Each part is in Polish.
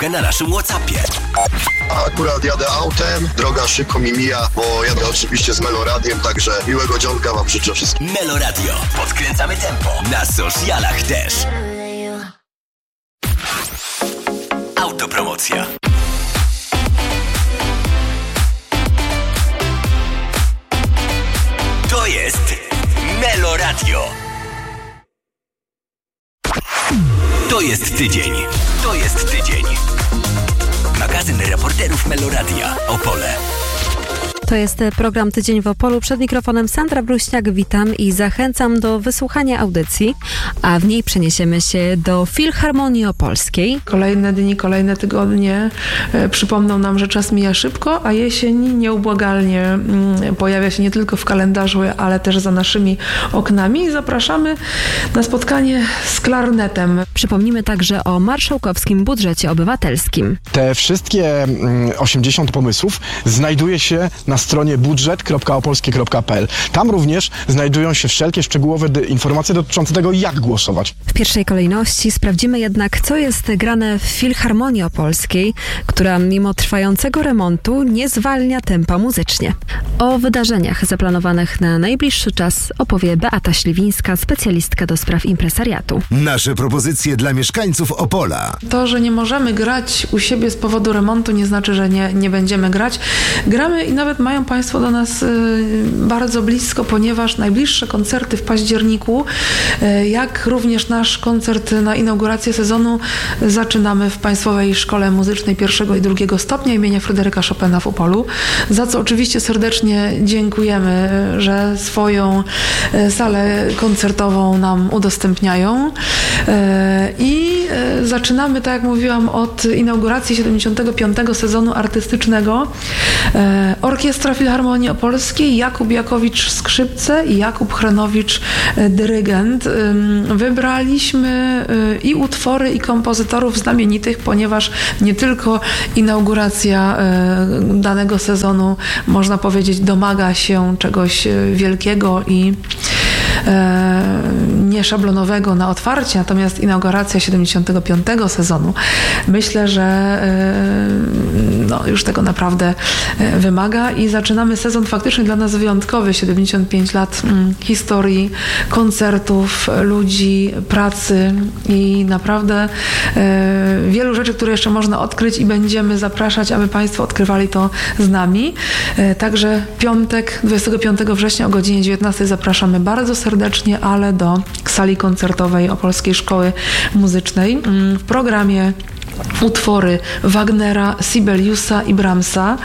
trochę na naszym WhatsAppie. Akurat jadę autem, droga szybko mi mija, bo jadę oczywiście z Meloradiem, także miłego dzionka wam życzę wszystkim. Meloradio. Podkręcamy tempo. Na socialach też. Autopromocja. To jest Meloradio. To jest tydzień. To jest tydzień. Magazyn reporterów Meloradia. Opole. To jest program Tydzień w Opolu. Przed mikrofonem Sandra Bruśniak. Witam i zachęcam do wysłuchania audycji, a w niej przeniesiemy się do Filharmonii Opolskiej. Kolejne dni, kolejne tygodnie przypomną nam, że czas mija szybko, a jesień nieubłagalnie pojawia się nie tylko w kalendarzu, ale też za naszymi oknami. Zapraszamy na spotkanie z klarnetem. Przypomnimy także o marszałkowskim budżecie obywatelskim. Te wszystkie 80 pomysłów znajduje się na stronie budżet.opolskie.pl. Tam również znajdują się wszelkie szczegółowe informacje dotyczące tego, jak głosować. W pierwszej kolejności sprawdzimy jednak, co jest grane w Filharmonii Opolskiej, która mimo trwającego remontu nie zwalnia tempa muzycznie. O wydarzeniach zaplanowanych na najbliższy czas opowie Beata Śliwińska, specjalistka do spraw impresariatu. Nasze propozycje dla mieszkańców Opola. To, że nie możemy grać u siebie z powodu remontu, nie znaczy, że nie będziemy grać. Gramy i nawet mają Państwo do nas bardzo blisko, ponieważ najbliższe koncerty w październiku, jak również nasz koncert na inaugurację sezonu, zaczynamy w Państwowej Szkole Muzycznej I i II stopnia imienia Fryderyka Chopina w Opolu, za co oczywiście serdecznie dziękujemy, że swoją salę koncertową nam udostępniają. I zaczynamy, tak jak mówiłam, od inauguracji 75. sezonu artystycznego. Orkiestra Filharmonii Opolskiej, Jakub Jakowicz skrzypce i Jakub Chrenowicz dyrygent. Wybraliśmy i utwory, i kompozytorów znamienitych, ponieważ nie tylko inauguracja danego sezonu, można powiedzieć, domaga się czegoś wielkiego i nieszablonowego na otwarcie, natomiast inauguracja 75. sezonu, myślę, że już tego naprawdę wymaga i zaczynamy sezon faktycznie dla nas wyjątkowy, 75 lat historii, koncertów, ludzi, pracy i naprawdę wielu rzeczy, które jeszcze można odkryć i będziemy zapraszać, aby Państwo odkrywali to z nami. Także piątek, 25 września o godzinie 19 zapraszamy bardzo serdecznie, ale do sali koncertowej Opolskiej Szkoły Muzycznej. W programie utwory Wagnera, Sibeliusa i Brahmsa.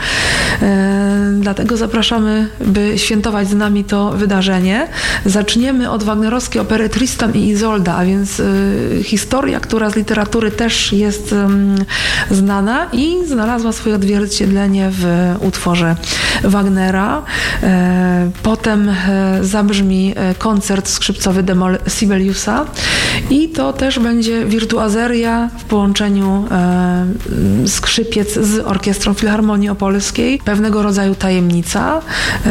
Dlatego zapraszamy, by świętować z nami to wydarzenie. Zaczniemy od wagnerowskiej opery Tristan i Izolda, a więc historia, która z literatury też jest znana i znalazła swoje odzwierciedlenie w utworze Wagnera. Potem zabrzmi koncert skrzypcowy d-moll Sibeliusa i to też będzie wirtuazeria w połączeniu skrzypiec z Orkiestrą Filharmonii Opolskiej, pewnego rodzaju tajemnica,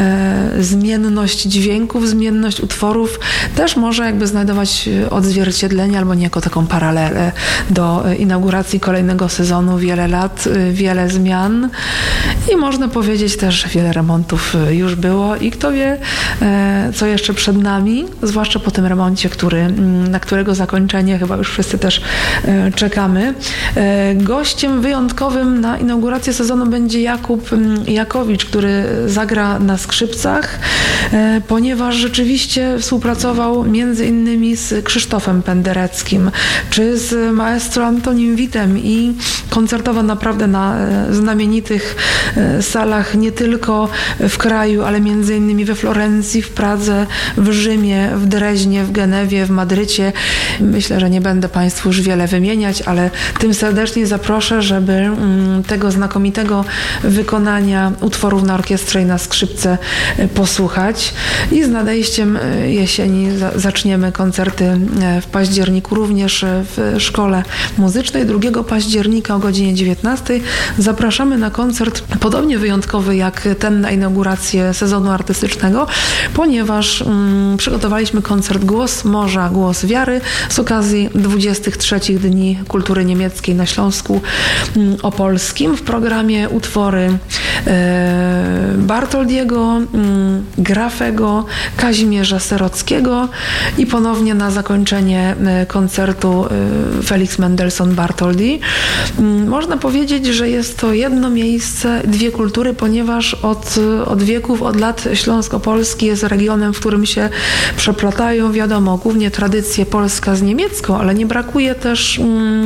zmienność dźwięków, zmienność utworów też może jakby znajdować odzwierciedlenie albo niejako taką paralelę do inauguracji kolejnego sezonu. Wiele lat, wiele zmian i można powiedzieć też, że wiele remontów już było i kto wie, co jeszcze przed nami, zwłaszcza po tym remoncie, na którego zakończenie chyba już wszyscy też czekamy. Gościem wyjątkowym na inaugurację sezonu będzie Jakub Jakowicz, który zagra na skrzypcach, ponieważ rzeczywiście współpracował między innymi z Krzysztofem Pendereckim czy z maestro Antonim Witem i koncertował naprawdę na znamienitych salach nie tylko w kraju, ale między innymi we Florencji, w Pradze, w Rzymie, w Dreźnie, w Genewie, w Madrycie. Myślę, że nie będę Państwu już wiele wymieniać, ale tym serdecznie zaproszę, żeby tego znakomitego wykonania utworów na orkiestrze i na skrzypce posłuchać. I z nadejściem jesieni zaczniemy koncerty w październiku również w Szkole Muzycznej. 2 października o godzinie 19 zapraszamy na koncert podobnie wyjątkowy jak ten na inaugurację sezonu artystycznego, ponieważ przygotowaliśmy koncert Głos Morza, Głos Wiary z okazji 23 Dni Kultury Niemieckiej na Śląsku Opolskim. W programie utwory Bartoldiego, Grafego, Kazimierza Serockiego i ponownie na zakończenie koncertu Felix Mendelssohn Bartholdy. Można powiedzieć, że jest to jedno miejsce, dwie kultury, ponieważ od wieków, od lat Śląsk Opolski jest regionem, w którym się przeplatają, wiadomo, głównie tradycje polska z niemiecką, ale nie brakuje też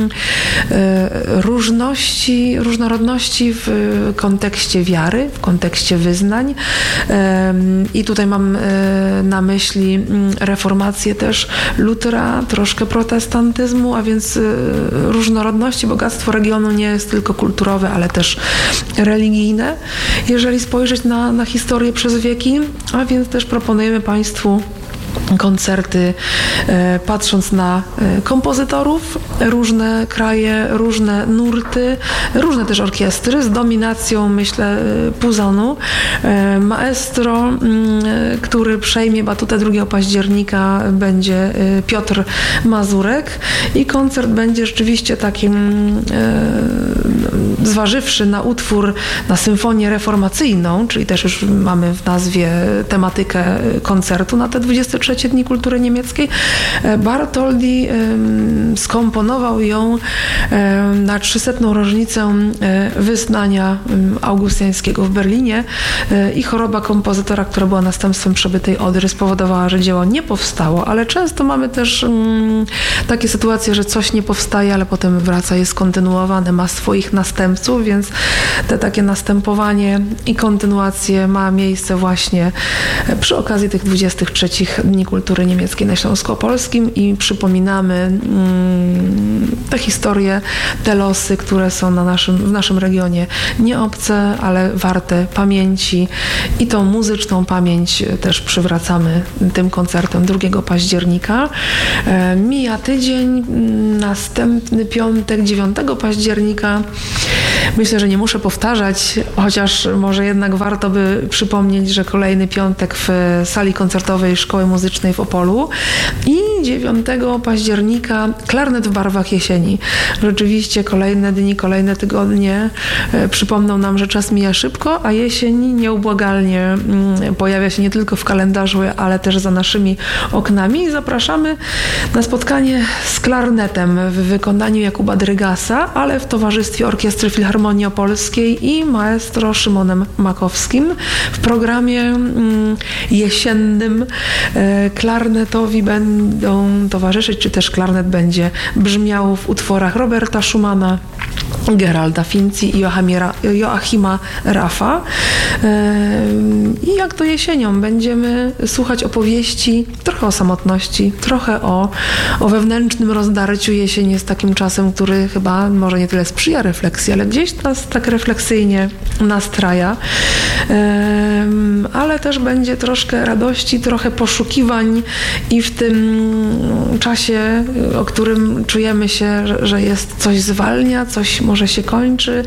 różnorodności w kontekście wiary, w kontekście wyznań. I tutaj mam na myśli reformację też Lutera, troszkę protestantyzmu, a więc różnorodności, bogactwo regionu nie jest tylko kulturowe, ale też religijne. Jeżeli spojrzeć na historię przez wieki, a więc też proponujemy Państwu koncerty, patrząc na kompozytorów, różne kraje, różne nurty, różne też orkiestry z dominacją, myślę, Puzonu. Maestro, który przejmie batutę 2 października, będzie Piotr Mazurek i koncert będzie rzeczywiście takim, zważywszy na utwór, na symfonię reformacyjną, czyli też już mamy w nazwie tematykę koncertu na te 23 Dni Kultury Niemieckiej, Bartholdy skomponował ją na 300. rocznicę wyznania augustiańskiego w Berlinie i choroba kompozytora, która była następstwem przebytej Odry, spowodowała, że dzieło nie powstało, ale często mamy też takie sytuacje, że coś nie powstaje, ale potem wraca, jest kontynuowane, ma swoich następców, więc takie następowanie i kontynuację ma miejsce właśnie przy okazji tych 23 Dni Kultury Niemieckiej na Śląsku Opolskim i przypominamy te historie, te losy, które są w naszym regionie nie obce, ale warte pamięci i tą muzyczną pamięć też przywracamy tym koncertem 2 października. Mija tydzień, następny piątek, 9 października. Myślę, że nie muszę powtarzać, chociaż może jednak warto by przypomnieć, że kolejny piątek w sali koncertowej Szkoły Muzycznej w Opolu i 9 października klarnet w barwach jesieni. Rzeczywiście kolejne dni, kolejne tygodnie przypomną nam, że czas mija szybko, a jesień nieubłagalnie pojawia się nie tylko w kalendarzu, ale też za naszymi oknami. I zapraszamy na spotkanie z klarnetem w wykonaniu Jakuba Drygasa, ale w towarzystwie Orkiestry Filharmonii Opolskiej i maestro Szymonem Makowskim. W programie jesiennym klarnetowi będą towarzyszyć, czy też klarnet będzie brzmiał w utworach Roberta Schumana, Geralda Finzi i Joachima Raffa. I jak to jesienią będziemy słuchać opowieści trochę o samotności, trochę o wewnętrznym rozdarciu. Jesień jest takim czasem, który chyba może nie tyle sprzyja refleksji, ale gdzieś nas tak refleksyjnie nastraja. Ale też będzie troszkę radości, trochę poszukiwań i w tym czasie, o którym czujemy się, że jest coś zwalnia, coś może się kończy,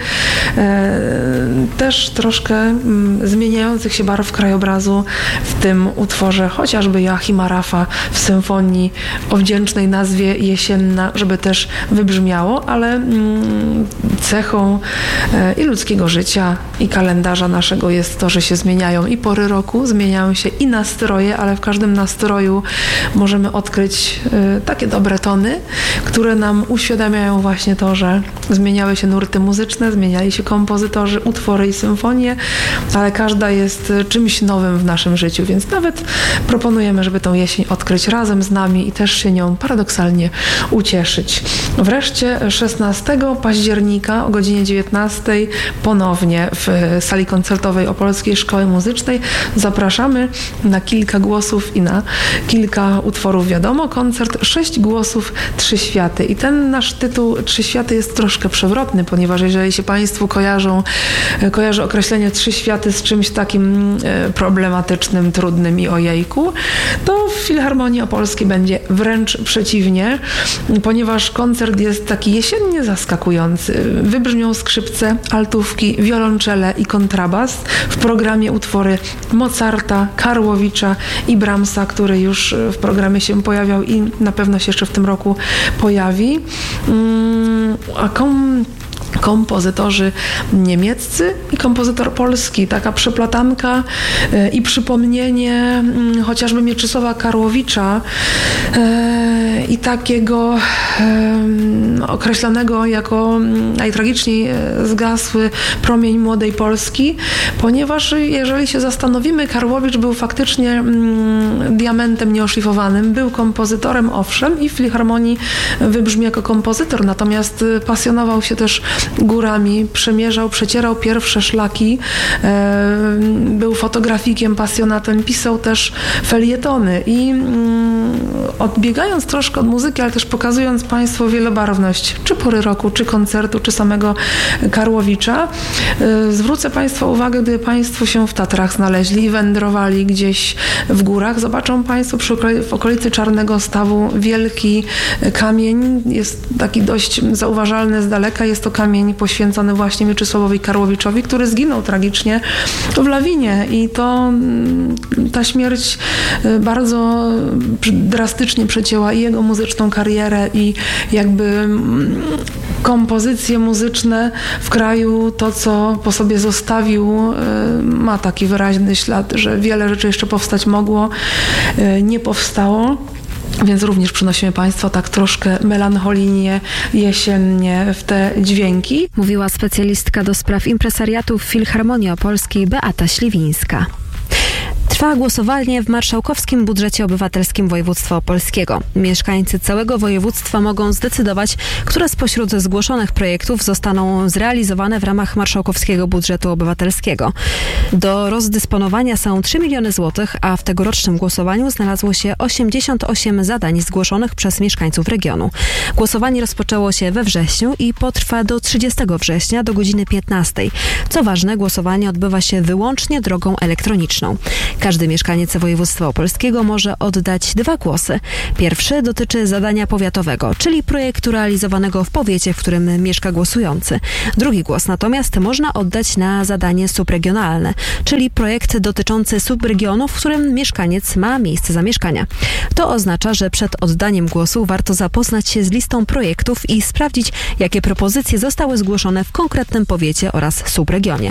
też troszkę zmieniających się barw krajobrazu w tym utworze chociażby Joachima Raffa w symfonii o wdzięcznej nazwie Jesienna, żeby też wybrzmiało, ale cechą i ludzkiego życia, i kalendarza naszego jest to, że się zmieniają i pory roku, zmieniają się i nastroje, ale w każdym nastroju możemy odkryć takie dobre tony, które nam uświadamiają właśnie to, że zmieniały się nurty muzyczne, zmieniali się kompozytorzy, utwory i symfonie, ale każda jest czymś nowym w naszym życiu, więc nawet proponujemy, żeby tą jesień odkryć razem z nami i też się nią paradoksalnie ucieszyć. Wreszcie 16 października o godzinie 19 ponownie w sali koncertowej Opolskiej Szkoły Muzycznej zapraszamy na kilka głosów i na kilka utworów. Wiadomo, koncert koncert 6 głosów, 3 światy. I ten nasz tytuł 3 światy jest troszkę przewrotny, ponieważ jeżeli się Państwu kojarzy określenie 3 światy z czymś takim problematycznym, trudnym i ojejku, to w Filharmonii Opolskiej będzie wręcz przeciwnie, ponieważ koncert jest taki jesiennie zaskakujący. Wybrzmią skrzypce, altówki, wiolonczele i kontrabas. W programie utwory Mozarta, Karłowicza i Brahmsa, który już w programie się pojawiał i na pewno się jeszcze w tym roku pojawi. A kompozytorzy niemieccy i kompozytor polski. Taka przeplatanka i przypomnienie chociażby Mieczysława Karłowicza i takiego określanego jako najtragiczniej zgasły promień młodej Polski, ponieważ jeżeli się zastanowimy, Karłowicz był faktycznie diamentem nieoszlifowanym, był kompozytorem, owszem, i w Filharmonii wybrzmi jako kompozytor, natomiast pasjonował się też górami, przecierał pierwsze szlaki, był fotografikiem, pasjonatem, pisał też felietony i odbiegając troszkę od muzyki, ale też pokazując Państwu wielobarwność, czy pory roku, czy koncertu, czy samego Karłowicza, zwrócę Państwa uwagę, gdy Państwo się w Tatrach znaleźli i wędrowali gdzieś w górach, zobaczą Państwo w okolicy Czarnego Stawu wielki kamień, jest taki dość zauważalny z daleka, jest to kamień poświęcony właśnie Mieczysławowi Karłowiczowi, który zginął tragicznie w lawinie i ta śmierć bardzo drastycznie przecięła i jego muzyczną karierę i jakby kompozycje muzyczne w kraju, to co po sobie zostawił, ma taki wyraźny ślad, że wiele rzeczy jeszcze powstać mogło, nie powstało. Więc również przynosimy Państwu tak troszkę melancholijnie, jesiennie w te dźwięki. Mówiła specjalistka do spraw impresariatu w Filharmonii Opolskiej Beata Śliwińska. Trwa głosowanie w marszałkowskim budżecie obywatelskim województwa opolskiego. Mieszkańcy całego województwa mogą zdecydować, które spośród zgłoszonych projektów zostaną zrealizowane w ramach marszałkowskiego budżetu obywatelskiego. Do rozdysponowania są 3 miliony złotych, a w tegorocznym głosowaniu znalazło się 88 zadań zgłoszonych przez mieszkańców regionu. Głosowanie rozpoczęło się we wrześniu i potrwa do 30 września do godziny 15. Co ważne, głosowanie odbywa się wyłącznie drogą elektroniczną. Każdy mieszkaniec województwa opolskiego może oddać 2 głosy. Pierwszy dotyczy zadania powiatowego, czyli projektu realizowanego w powiecie, w którym mieszka głosujący. Drugi głos natomiast można oddać na zadanie subregionalne, czyli projekt dotyczący subregionu, w którym mieszkaniec ma miejsce zamieszkania. To oznacza, że przed oddaniem głosu warto zapoznać się z listą projektów i sprawdzić, jakie propozycje zostały zgłoszone w konkretnym powiecie oraz subregionie.